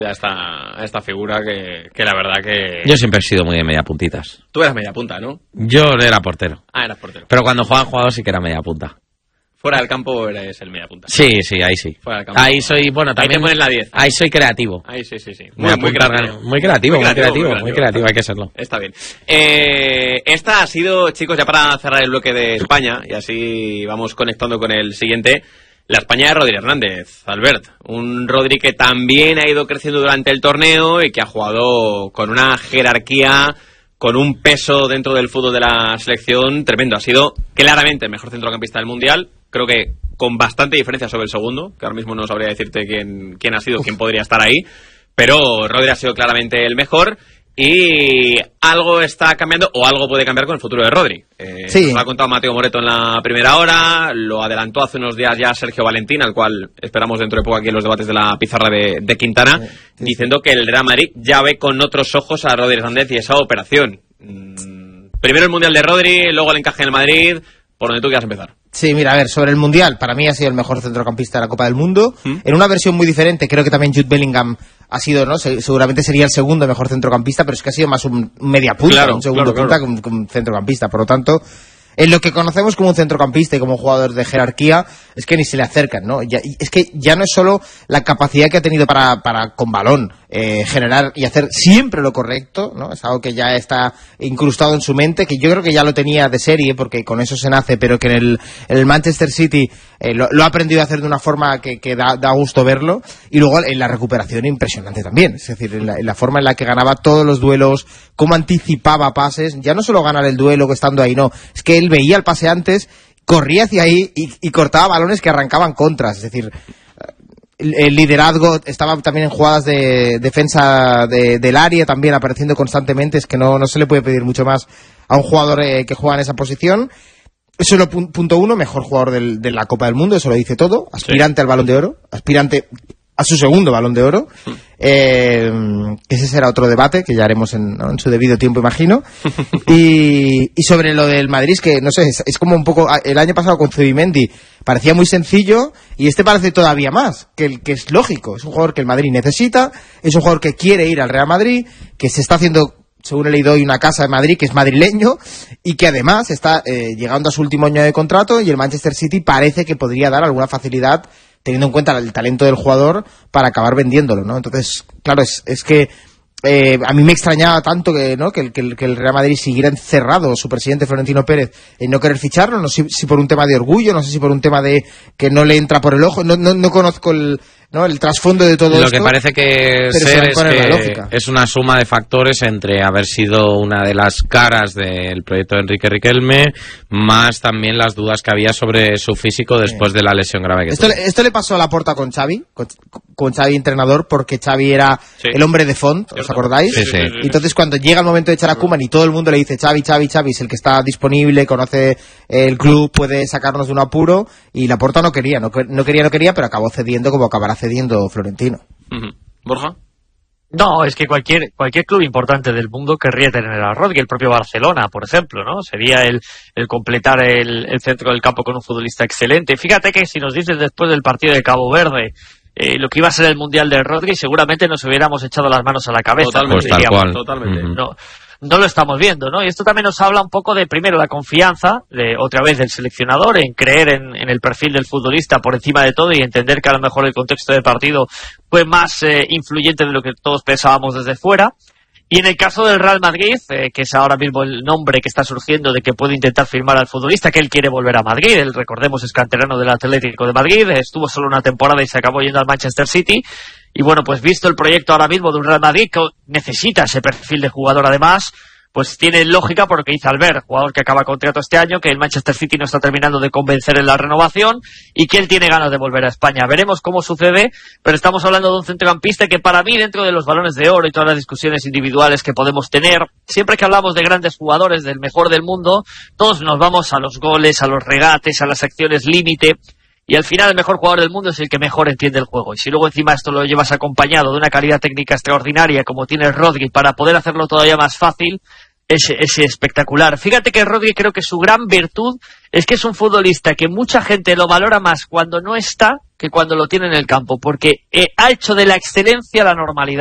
a esta figura que la verdad que... Yo siempre he sido muy de media puntitas. Tú eras media punta, ¿no? Yo era portero. Ah, eras portero. Pero cuando jugaban jugadores sí que era media punta. Fuera del campo eres el media punta. Sí, ahí sí. Fuera del campo. Ahí soy, bueno, también... Ahí te pones la 10. Ahí soy creativo. Ahí sí. Muy creativo, hay que serlo. Está bien. Esta ha sido, chicos, ya para cerrar el bloque de España, y así vamos conectando con el siguiente, la España de Rodri Hernández, Albert. Un Rodri que también ha ido creciendo durante el torneo y que ha jugado con una jerarquía, con un peso dentro del fútbol de la selección tremendo. Ha sido claramente el mejor centrocampista del Mundial. Creo que con bastante diferencia sobre el segundo, que ahora mismo no sabría decirte quién ha sido, quién podría estar ahí. Pero Rodri ha sido claramente el mejor. Y algo está cambiando, o algo puede cambiar con el futuro de Rodri. Sí. Nos lo ha contado Mateo Moreto en la primera hora, lo adelantó hace unos días ya Sergio Valentín, al cual esperamos dentro de poco aquí en los debates de la pizarra de Quintana, diciendo que el Real Madrid ya ve con otros ojos a Rodri Hernández y esa operación. Primero el Mundial de Rodri, luego el encaje en el Madrid, por donde tú quieras empezar. Sí, mira, a ver, sobre el Mundial, para mí ha sido el mejor centrocampista de la Copa del Mundo. En una versión muy diferente, creo que también Jude Bellingham ha sido, ¿no? Seguramente sería el segundo mejor centrocampista, pero es que ha sido más un media punta, un segundo punta que un centrocampista. Por lo tanto, en lo que conocemos como un centrocampista y como un jugador de jerarquía, es que ni se le acercan, ¿no? Es que ya no es solo la capacidad que ha tenido para con balón generar y hacer siempre lo correcto, ¿no? Es algo que ya está incrustado en su mente, que yo creo que ya lo tenía de serie, porque con eso se nace, pero que en el Manchester City lo ha aprendido a hacer de una forma que da gusto verlo, y luego en la recuperación impresionante también, es decir, en la forma en la que ganaba todos los duelos, cómo anticipaba pases, ya no solo ganar el duelo estando ahí, no, es que él veía el pase antes, corría hacia ahí y cortaba balones que arrancaban contras, es decir, el liderazgo, estaba también en jugadas de defensa del área, también apareciendo constantemente, es que no se le puede pedir mucho más a un jugador que juega en esa posición. Eso es lo punto uno, mejor jugador de la Copa del Mundo, eso lo dice todo, aspirante al Balón de Oro, aspirante a su segundo Balón de Oro, ese será otro debate que ya haremos en su debido tiempo, imagino. Y sobre lo del Madrid, es que no sé, es como un poco, el año pasado con Zubimendi parecía muy sencillo, y este parece todavía más, que es lógico, es un jugador que el Madrid necesita, es un jugador que quiere ir al Real Madrid, que se está haciendo, según he leído hoy, una casa de Madrid, que es madrileño, y que además está llegando a su último año de contrato, y el Manchester City parece que podría dar alguna facilidad, teniendo en cuenta el talento del jugador, para acabar vendiéndolo, ¿no? Entonces, claro, es que a mí me extrañaba tanto que el Real Madrid siguiera encerrado, su presidente Florentino Pérez, en no querer ficharlo, no sé si por un tema de orgullo, no sé si por un tema de que no le entra por el ojo, no conozco el trasfondo de todo esto. Lo que parece que ser es que es una suma de factores entre haber sido una de las caras del proyecto de Enrique Riquelme, más también las dudas que había sobre su físico después de la lesión grave que tuvo. Esto le pasó a Laporta con Xavi, con Xavi entrenador, porque Xavi era el hombre de Font, ¿os acordáis? Sí. Entonces cuando llega el momento de echar a Koeman y todo el mundo le dice Xavi es el que está disponible, conoce el club, puede sacarnos de un apuro, y Laporta no quería, pero acabó cediendo como acabará cediendo Florentino. ¿Borja? No, es que cualquier club importante del mundo querría tener a Rodri, el propio Barcelona, por ejemplo, ¿no? Sería el completar el centro del campo con un futbolista excelente. Fíjate que si nos dices después del partido de Cabo Verde lo que iba a ser el Mundial de Rodri, seguramente nos hubiéramos echado las manos a la cabeza. Totalmente, pues tal cual. Totalmente. No lo estamos viendo, ¿no? Y esto también nos habla un poco de, primero, la confianza, otra vez, del seleccionador, en creer en el perfil del futbolista por encima de todo y entender que a lo mejor el contexto de partido fue más influyente de lo que todos pensábamos desde fuera. Y en el caso del Real Madrid, que es ahora mismo el nombre que está surgiendo de que puede intentar firmar al futbolista, que él quiere volver a Madrid, él, recordemos, es canterano del Atlético de Madrid, estuvo solo una temporada y se acabó yendo al Manchester City. Y bueno, pues visto el proyecto ahora mismo de un Real Madrid que necesita ese perfil de jugador además, pues tiene lógica porque dice Albert, jugador que acaba contrato este año, que el Manchester City no está terminando de convencer en la renovación y que él tiene ganas de volver a España. Veremos cómo sucede, pero estamos hablando de un centrocampista que para mí, dentro de los balones de oro y todas las discusiones individuales que podemos tener, siempre que hablamos de grandes jugadores, del mejor del mundo, todos nos vamos a los goles, a los regates, a las acciones límite. Y al final el mejor jugador del mundo es el que mejor entiende el juego. Y si luego encima esto lo llevas acompañado de una calidad técnica extraordinaria como tiene Rodri para poder hacerlo todavía más fácil, es espectacular. Fíjate que Rodri, creo que su gran virtud es que es un futbolista que mucha gente lo valora más cuando no está que cuando lo tiene en el campo, porque ha hecho de la excelencia la normalidad.